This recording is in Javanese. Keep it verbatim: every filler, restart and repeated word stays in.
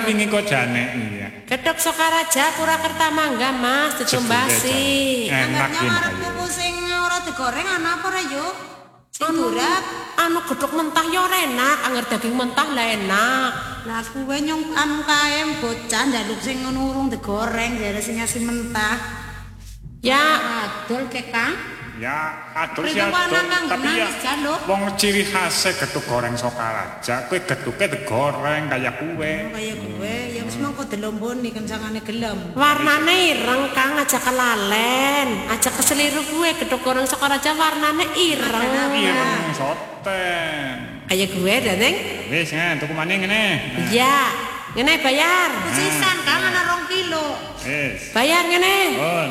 wingi kok jane iya. Gedhog Sokaraja Purwakarta Mangga, Mas, dicombasi. Enak Anaknya ngarep pupu sing ora digoreng ana apa ora yuk? Sing durap. Anu gedhog mentah ya ora enak, anger daging mentah lah enak. Lah kuwe nyong anu kae bocah njaluk sing ngono urung digoreng jare sing asin mentah. Ya, Adol ke Kang? Ya, adol sih Pripun adol, nang tapi ya nangis jaluk? wong ciri khasnya gedhog goreng Sokaraja, kowe gedhuge digoreng kayak kue. Kaya kowe ya wis mongko delomboni kencangane gelem. warnane ireng Kang, aja kelalen. Aja keseliru gue gedhog goreng Sokaraja warnane ireng. Ireng soten. Kayak gue Daneng. Wis ngene tuku maning ngene. Iya. Ngene bayar. Sisan Kang ana rong kilo. Wis. Bayar ngene. Pun.